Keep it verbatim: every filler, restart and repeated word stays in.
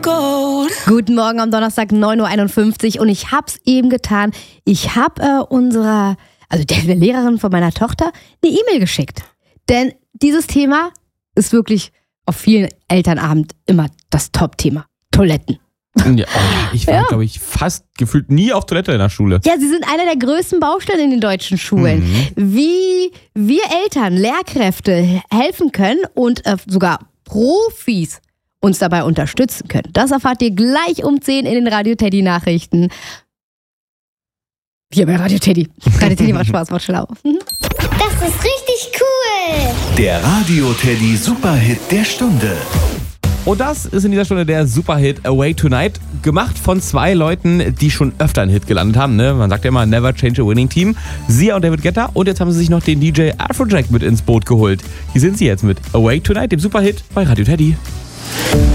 Gold. Guten Morgen am Donnerstag, neun Uhr einundfünfzig und ich hab's eben getan. Ich hab äh, unserer, also der Lehrerin von meiner Tochter, eine E-Mail geschickt. Denn dieses Thema ist wirklich auf vielen Elternabend immer das Top-Thema. Toiletten. Ja, oh, ich war, ja. glaube ich, fast gefühlt nie auf Toilette in der Schule. Ja, sie sind einer der größten Baustellen in den deutschen Schulen. Mhm. Wie wir Eltern, Lehrkräfte helfen können und äh, sogar Profis uns dabei unterstützen können. Das erfahrt ihr gleich um zehn in den Radio Teddy Nachrichten. Hier bei Radio Teddy. Radio Teddy macht Spaß, macht schlau. Das ist richtig cool. Der Radio Teddy Superhit der Stunde. Und das ist in dieser Stunde der Superhit Away Tonight, gemacht von zwei Leuten, die schon öfter einen Hit gelandet haben. Ne? Man sagt ja immer, never change a winning team. Sia und David Guetta. Und jetzt haben sie sich noch den D J Afrojack mit ins Boot geholt. Hier sind sie jetzt mit Away Tonight, dem Superhit bei Radio Teddy.